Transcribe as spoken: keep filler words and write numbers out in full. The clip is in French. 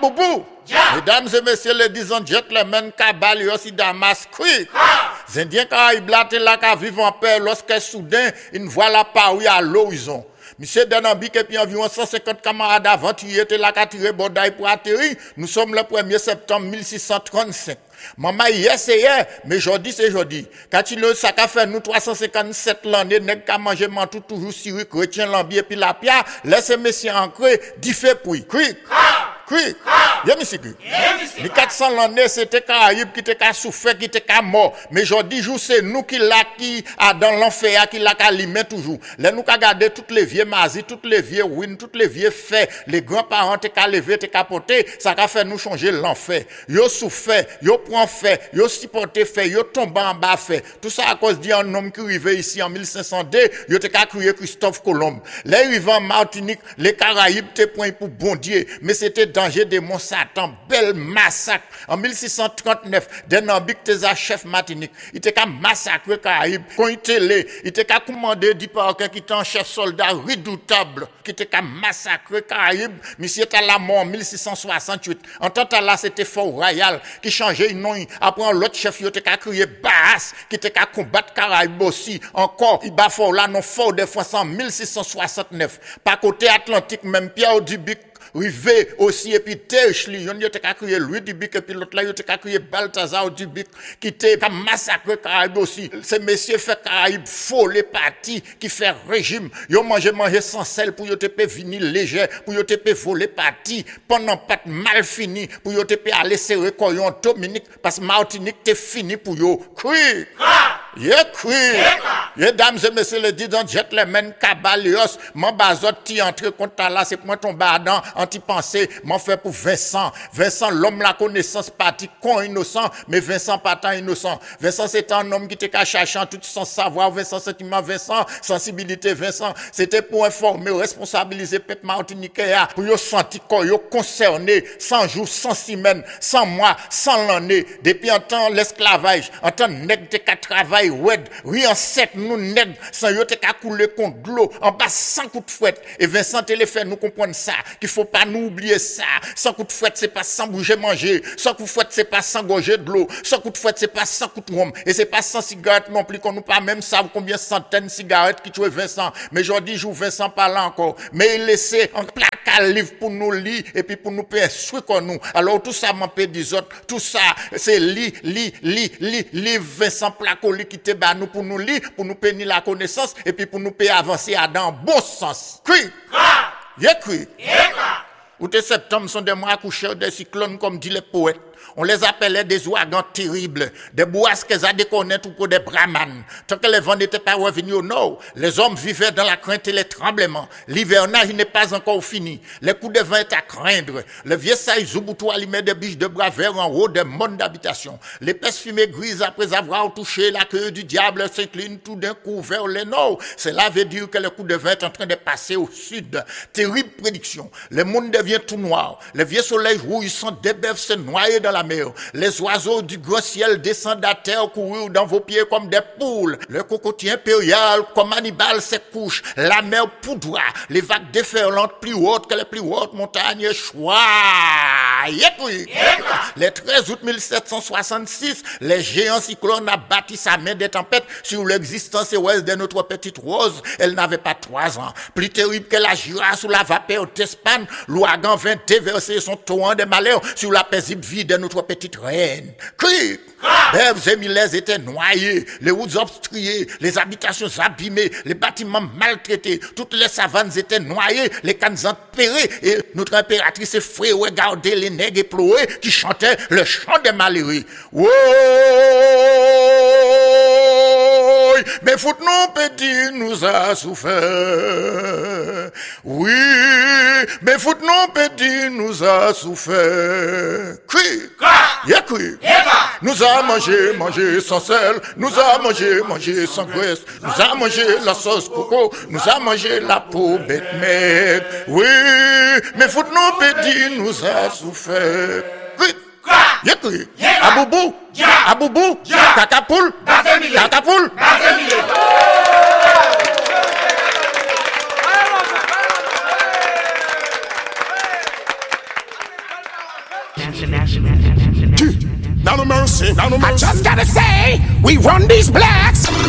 Aboubou. Mesdames et messieurs, ladies and gentlemen, Kabal aussi Damas Creek. Les Indiens Caraïbes là, là, qui vivent en paix lorsque soudain, ils voient la parue à l'horizon. Monsieur Denambique et puis environ cent cinquante camarades aventuriers étaient là, qui tiré Bordaï pour atterrir. Nous sommes le premier septembre mille six cent trente-cinq. Maman, hier c'est hier, mais aujourd'hui c'est aujourd'hui. Quand il a ça qu'a fait nous trois cent cinquante-sept l'année, nèg ka manger mantou toujours siri chrétien lambi et puis la pia, laissez messieurs ancré, dit fait pour. Cri. Cri. Y'a monsieur cri. Les quatre cents l'année c'était Caraïbes qui était ka souffert, qui était ka mort, mais aujourd'hui jour c'est nous qui l'a qui a dans l'enfer qui l'a calimé toujours. Là nous ka garder toutes les vieux mazis, toutes les vieux ruines, toutes les vieux faits, les grands-parents te ka lever, te capoter, ça qu'a fait nous changer l'enfer. Yo souffert, yo prend fait, yo supporté fait, yo tombé en bas fait. Tout ça à cause d'un homme qui arrivait ici en mille cinq cent deux, yo te ka crié Christophe Colomb. Les arrivants Martinique, les Caraïbes te point pour bon Dieu, mais c'était danger de mon Satan, bel massacre. En mille six cent trente-neuf, Denambique te za chef Martinique, il te ka massacrer Caraïbes, quand il te lé, il te ka commandé du parquet qui était un chef soldat redoutable, qui te ka massacrer Caraïbes, monsieur ta la mort en mille six cent soixante-huit. En tant que là, c'était Fort Royal, qui changeait non, après l'autre chef, il était qu'à crier Baas, qui était qu'à combattre Caraïbes aussi. Encore, il bat fort là, non fort de France en mille six cent soixante-neuf. Par côté Atlantique, même Pierre Dubic, Rivé aussi, et puis Terchli, il était qu'à crier Louis Dubic, et puis l'autre là, il était qu'à crier Balthazar Dubic, qui était qu'à massacrer Caraïbes aussi. Ces messieurs fait Caraïbes faux, les partis, qui fait régime. Ils ont mangé, mangé sans sel pour y te pe venir léger, pour y te pe voler partis, pendant pas mal fini, pour y te pe aller serrer Coyon Dominique, parce que Martinique t'es fini pour yo. Cri! Y'a cri! Mesdames et messieurs, les disant gentlemen, Cabalios, mon bazot ti entre contre là, c'est point ton badan, anti-pensée, m'en fait pour Vincent. Vincent, l'homme la connaissance parti, con innocent, mais Vincent pas tant innocent. Vincent, c'est un homme qui était qu'à chercher tout son savoir, Vincent, sentiment, Vincent, sensibilité, Vincent. C'était pour informer, responsabiliser peuple martiniquais, pour yo sentir qu'on yo concerné, cent jours, cent semaines, cent mois, cent l'année, depuis en temps l'esclavage, en temps nèg te qu'à travailler, wed, rien sept, nous nèg, sans yo te qu'à couler contre l'eau, en bas sans coup de fouette. Et Vincent te le fait nous comprendre ça, qu'il faut pas nous oublier ça. Sans coup de fouette, c'est pas sans bouger manger. Sans coup de fouette, c'est pas sans gorger de l'eau. Sans coup de fouette, c'est pas sans coup de rhum. Et c'est pas sans cigarette non plus, qu'on nous pas même savent combien centaines de cigarettes qui tuent Vincent. Mais aujourd'hui, joue Vincent pas là encore. Mais il laissait un placard livre pour nous lire et puis pour nous payer instruire comme nous. Alors tout ça m'empêche des autres. Tout ça, c'est lit, lit, lit, lit, livre Vincent Placoli qui te bat nous pour nous lire, pour nous payer la connaissance et puis pour nous payer avancer à dans bon sens. Cri! Y'a cri! Ou de septembre sont des mois couchés des cyclones comme dit les poètes. On les appelait des ouragans terribles, des bourrasques à déconnaître ou pour des brahmanes. Tant que les vents n'étaient pas revenus au nord, les hommes vivaient dans la crainte et les tremblements. L'hivernage n'est pas encore fini. Les coups de vent étaient à craindre. Le vieux saï Zouboutou allumait des biches de bras verts en haut des mondes d'habitation. L'épaisse fumée grise, après avoir touché la queue du diable, s'incline tout d'un coup vers le nord. Cela veut dire que le coup de vent est en train de passer au sud. Terrible prédiction. Le monde devient tout noir. Le vieux soleil rouillissant débève se noyer dans la mer. Les oiseaux du grand ciel descendent à terre, courir dans vos pieds comme des poules. Le cocotier impérial, comme Hannibal, se couche. La mer poudroie. Les vagues déferlantes plus hautes que les plus hautes montagnes choix. Le treize août mille sept cent soixante-six, les géants cyclones abattent sa main des tempêtes sur l'existence heureuse de notre petite Rose. Elle n'avait pas trois ans. Plus terrible que la girafe sous la vapeur d'Espagne, l'ouragan vint déverser son torrent de malheur sur la paisible vie de notre petite reine. Cri! Bèves et millers étaient noyés, les routes obstruées, les habitations abîmées, les bâtiments maltraités, toutes les savanes étaient noyées, les cannes empérées, et notre impératrice effrayée regardait les nègres éplorés qui chantaient le chant des malheureux. Oh, mais fout non petit nous a souffert. Oui, mais fout non petit nous a souffert. Cri! Y'a cri! Nous a mangé, mangé sans sel, nous a mangé, mangé sans graisse, nous a mangé la sauce coco, nous a mangé la peau bête maigre. Oui, mais fout non petit nous a souffert. Cri! Y'a cri! Aboubou! Aboubou! Cacapoule! Cacapoule! Now no mercy, now no mercy. I just gotta say, we run these black